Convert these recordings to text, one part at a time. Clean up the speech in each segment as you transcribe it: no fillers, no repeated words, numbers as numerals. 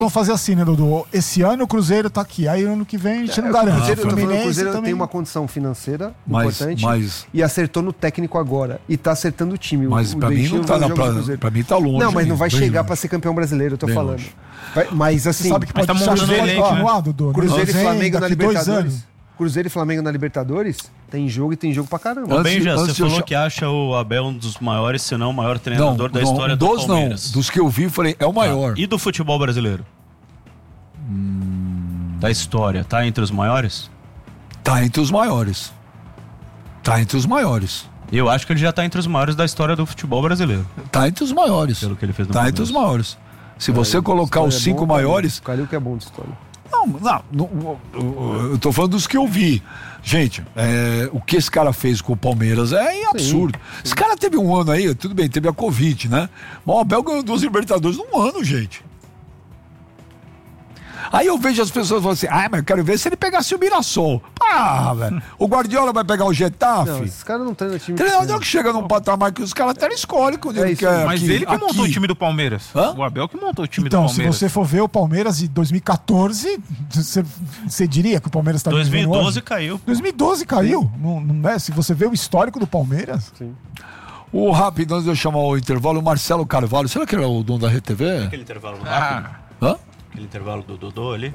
Vamos fazer assim, né, Dodô? Esse ano o Cruzeiro tá aqui, aí ano que vem a gente não garante. O Cruzeiro tem uma condição financeira importante e acertou no técnico agora. E tá acertando o time. Mas pra mim não tá pra mim tá longe. Não, mas não vai chegar pra ser campeão brasileiro, eu tô falando. Mas assim... Você sabe que pode estar mudando Dodô. Cruzeiro e Flamengo na Libertadores. Cruzeiro e Flamengo na Libertadores, tem jogo e tem jogo pra caramba. Ô Benja, você falou que acha o Abel um dos maiores, se não o maior treinador da história do Palmeiras. Não, dos que eu vi, falei, é o maior. E do futebol brasileiro? Da história, tá entre os maiores? Tá entre os maiores. Eu acho que ele já tá entre os maiores da história do futebol brasileiro. Tá entre os maiores. Pelo que ele fez no Tá entre os maiores. Se você colocar os 5 maiores... O Calil que é bom de história. Não, eu tô falando dos que eu vi. Gente, o que esse cara fez com o Palmeiras é absurdo. Sim. Esse cara teve um ano aí, tudo bem, teve a Covid, né? Mas o Abel ganhou 2 Libertadores num ano, gente. Aí eu vejo as pessoas falando assim, mas eu quero ver se ele pegasse o Mirassol. Velho. O Guardiola vai pegar o Getafe. Não, esses caras não treinam time. Treinador que chega num patamar que os caras até escolhem quando ele quer. Mas ele que montou o time do Palmeiras. O Abel que montou o time do Palmeiras. Então, se você for ver o Palmeiras de 2014, você diria que o Palmeiras tá 2012 caiu. 2012 caiu. Não é? Se você vê o histórico do Palmeiras. Sim. O rápido, antes de eu chamar o intervalo, o Marcelo Carvalho, será que ele é o dono da RTV? Aquele intervalo rápido. Aquele intervalo do Dodô ali.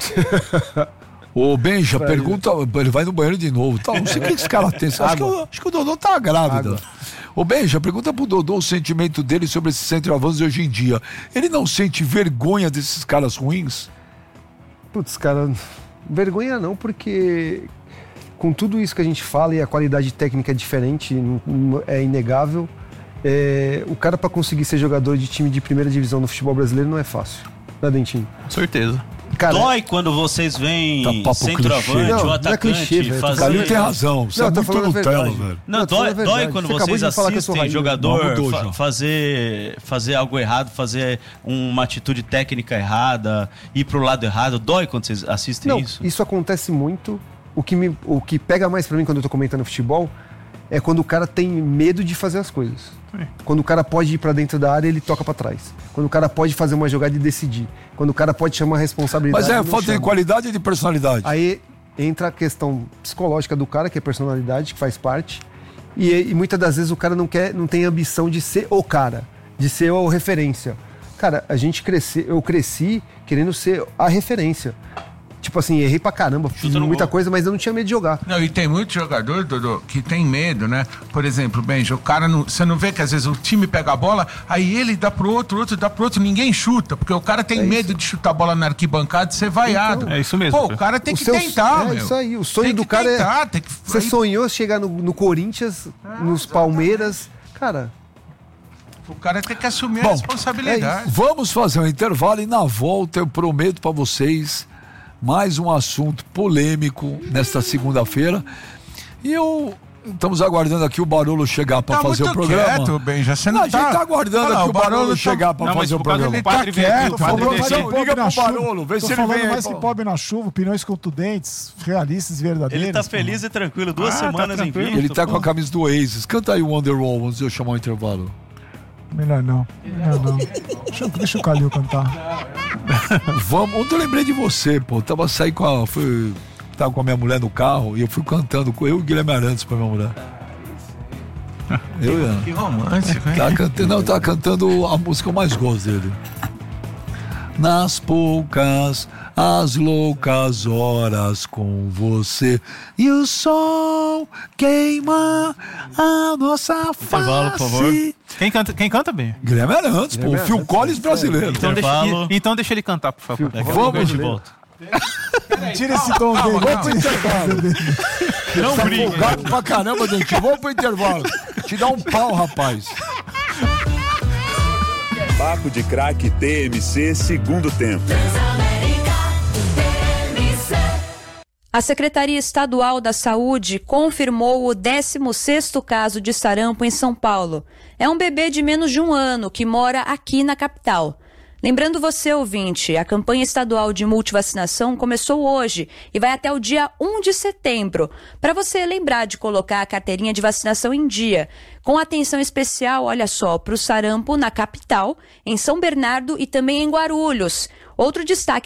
O Benja pergunta, ele vai no banheiro de novo. Não sei o que esse cara tem. Acho que o Dodô tá grávida. O Benja pergunta pro Dodô o sentimento dele sobre esses centroavantes de hoje em dia. Ele não sente vergonha desses caras ruins? Putz, cara, vergonha não, porque com tudo isso que a gente fala e a qualidade técnica é diferente, é inegável. O cara pra conseguir ser jogador de time de primeira divisão no futebol brasileiro não é fácil. Né, Dentinho? Com certeza. Cara, dói quando vocês veem centroavante ou atacante fazer... Ali tem razão, você é muito Nutella, velho. Não, dói quando vocês assistem jogador fazer algo errado, fazer uma atitude técnica errada, ir pro lado errado. Dói quando vocês assistem isso? Isso acontece muito. O que pega mais pra mim quando eu tô comentando futebol é quando o cara tem medo de fazer as coisas. Quando o cara pode ir pra dentro da área, ele toca pra trás. Quando o cara pode fazer uma jogada e decidir. Quando o cara pode chamar a responsabilidade. Mas falta de qualidade e de personalidade. Aí entra a questão psicológica do cara, que é personalidade, que faz parte. E muitas das vezes o cara não tem ambição de ser o cara, de ser a referência. Cara, eu cresci querendo ser a referência. Tipo assim, errei pra caramba, fiz muita coisa, mas eu não tinha medo de jogar. Não, e tem muito jogador, Dodô, que tem medo, né? Por exemplo, Benja, o cara você não vê que às vezes o time pega a bola, aí ele dá pro outro dá pro outro, ninguém chuta, porque o cara tem medo de chutar a bola na arquibancada e ser vaiado. Então, é isso mesmo. Pô, o cara tem que tentar, meu. É isso aí, o sonho do cara Você sonhou chegar no Corinthians, nos Palmeiras, cara... O cara tem que assumir a responsabilidade. Vamos fazer um intervalo e na volta eu prometo pra vocês mais um assunto polêmico nesta segunda-feira. E estamos aguardando aqui o Barolo chegar para fazer o programa. Quieto, Benja, você não a gente tá aguardando aqui o Barolo chegar para fazer o programa. Ele tá quieto. Liga pro Barolo, vê se ele vem mais que pobre na chuva, pneus contundentes, realistas e verdadeiros. Ele tá feliz e tranquilo, 2 semanas em vídeo. Ele tá com a camisa do Oasis. Canta aí o Wonderwall antes de eu chamar o intervalo. Melhor não. Deixa o Calil cantar. Ontem eu lembrei de você, pô. Tava com a minha mulher no carro e eu fui cantando com eu e o Guilherme Arantes pra minha mulher. Que romântico, hein? Tava cantando a música que eu mais gosto dele. Nas poucas, as loucas horas com você e o sol queima a nossa face. Intervalo, por favor. Quem canta bem? Guilherme Arantes, pô. Phil Collins brasileiro. Então deixa ele cantar, por favor. Vamos de volta. Tira esse tom dele. Vamos pro intervalo. Não briga. Empolgado pra caramba, gente. Vamos pro intervalo. Te dá um pau, rapaz. Papo de Craque TMC, segundo tempo. A Secretaria Estadual da Saúde confirmou o 16º caso de sarampo em São Paulo. É um bebê de menos de 1 ano que mora aqui na capital. Lembrando você, ouvinte, a campanha estadual de multivacinação começou hoje e vai até o dia 1 de setembro. Para você lembrar de colocar a carteirinha de vacinação em dia. Com atenção especial, olha só, para o sarampo na capital, em São Bernardo e também em Guarulhos. Outro destaque